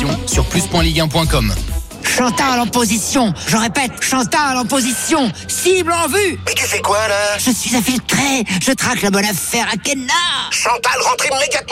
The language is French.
conditions sur plus.ligue1.com. Chantal en position. Je répète, Chantal en position. Cible en vue. Mais tu fais quoi là? Je suis infiltré. Je traque la bonne affaire à Kenna. Chantal, rentre immédiatement.